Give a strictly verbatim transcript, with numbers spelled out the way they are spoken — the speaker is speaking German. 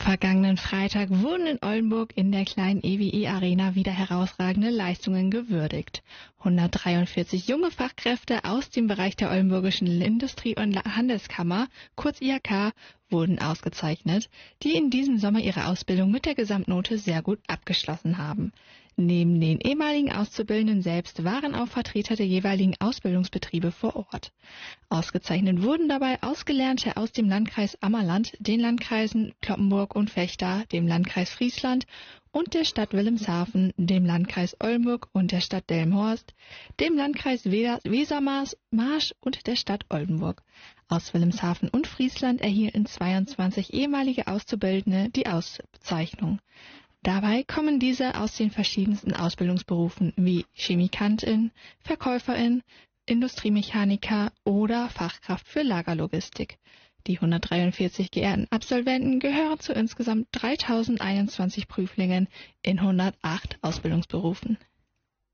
vergangenen Freitag wurden in Oldenburg in der kleinen E W E-Arena wieder herausragende Leistungen gewürdigt. hundertdreiundvierzig junge Fachkräfte aus dem Bereich der Oldenburgischen Industrie- und Handelskammer, kurz I H K, wurden ausgezeichnet, die in diesem Sommer ihre Ausbildung mit der Gesamtnote sehr gut abgeschlossen haben. Neben den ehemaligen Auszubildenden selbst waren auch Vertreter der jeweiligen Ausbildungsbetriebe vor Ort. Ausgezeichnet wurden dabei Ausgelernte aus dem Landkreis Ammerland, den Landkreisen Cloppenburg und Vechta, dem Landkreis Friesland und der Stadt Wilhelmshaven, dem Landkreis Oldenburg und der Stadt Delmenhorst, dem Landkreis Wesermarsch und der Stadt Oldenburg. Aus Wilhelmshaven und Friesland erhielten zweiundzwanzig ehemalige Auszubildende die Auszeichnung. Dabei kommen diese aus den verschiedensten Ausbildungsberufen wie Chemikantin, Verkäuferin, Industriemechaniker oder Fachkraft für Lagerlogistik. Die hundertdreiundvierzig geehrten Absolventen gehören zu insgesamt dreitausendeinundzwanzig Prüflingen in hundertacht Ausbildungsberufen.